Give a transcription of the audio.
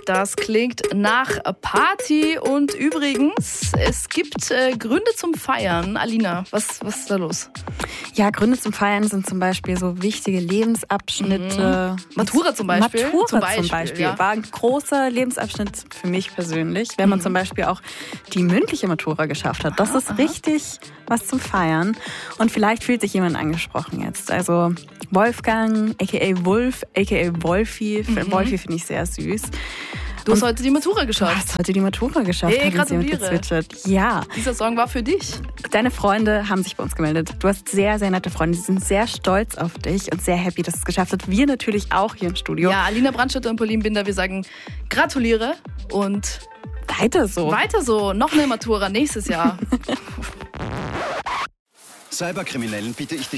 Das klingt nach Party und übrigens, es gibt Gründe zum Feiern. Alina, was ist da los? Ja, Gründe zum Feiern sind zum Beispiel so wichtige Lebensabschnitte. Matura zum Beispiel? Matura zum Beispiel ja. war ein großer Lebensabschnitt für mich persönlich, wenn man zum Beispiel auch die mündliche Matura geschafft hat. Das ist richtig was zum Feiern. Und vielleicht fühlt sich jemand angesprochen jetzt. Also Wolfgang, a.k.a. Wolf, a.k.a. Wolfi. Wolfi finde ich sehr süß. Du hast heute die Matura geschafft. Du hast heute die Matura geschafft. Hey, haben sie gratuliere. gezwitschert. Ja. Dieser Song war für dich. Deine Freunde haben sich bei uns gemeldet. Du hast sehr, sehr nette Freunde. Sie sind sehr stolz auf dich und sehr happy, dass du es geschafft hast. Wir natürlich auch hier im Studio. Ja, Alina Brandstätter und Pauline Binder, wir sagen gratuliere und weiter so. Weiter so. Noch eine Matura nächstes Jahr. Cyberkriminellen biete ich die